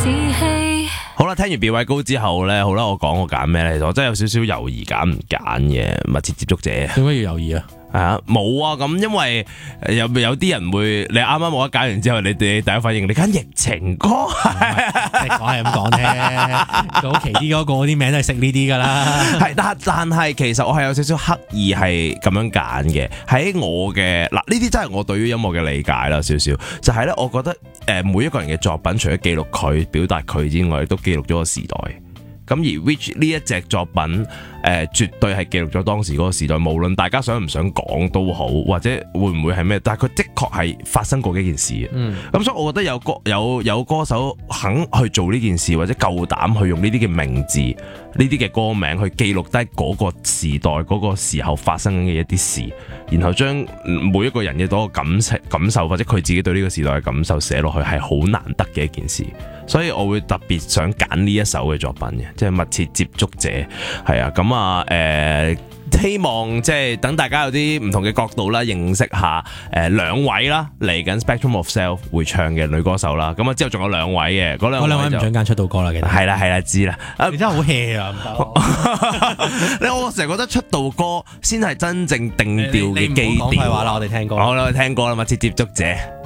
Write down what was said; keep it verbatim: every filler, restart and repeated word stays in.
好啦，聽完別位高之後咧，好啦，我講我揀咩咧？其實我真係有少少猶豫揀唔揀嘅密切接觸者。 點解要猶豫啊？ 係啊，冇啊，咁因為有有啲人會，你啱啱冇得揀完之後，你哋第一反應，你揀疫情歌， 你講係咁講啫。早期啲嗰個啲名都係識呢啲噶啦。 係，但但係其實我係有少少刻意係咁樣揀嘅。喺我嘅嗱，呢啲真係我對於音樂嘅理解啦，少少就係咧，我覺得誒每一個人嘅作品，除咗記錄佢、表達佢之外，亦都記錄咗個時代。咁而 which 呢一隻作品誒、呃，絕對係記錄咗當時嗰個時代，無論大家想唔想講都好，或者會唔會係咩，但係佢的確係發生過嘅一件事。嗯，咁所以我覺得有歌有有歌手肯去做呢件事，或者夠膽去用呢啲嘅名字、呢啲嘅歌名去記錄低嗰個時代嗰、嗰個時候發生嘅一啲事，然後將每一個人嘅嗰個感情感受，或者佢自己對呢個時代嘅感受寫落去，係好難得嘅一件事。所以我會特別想揀呢一首嘅作品嘅，即係密切接觸者，係啊，咁啊，誒、呃，希望即係等大家有啲唔同嘅角度啦，認識下誒兩、呃、位啦，嚟緊 Spectrum of Self 會唱嘅女歌手啦，咁啊之後仲有兩位嘅，嗰兩位唔想揀出道歌啦，其實係啦係啦知啦， 你真係好 hea 啊，唔得， 你我成日覺得出道歌先係真正定調嘅基調。 你唔好講廢話啦，我哋聽歌， 好啦，我哋聽歌啦，密切接觸者。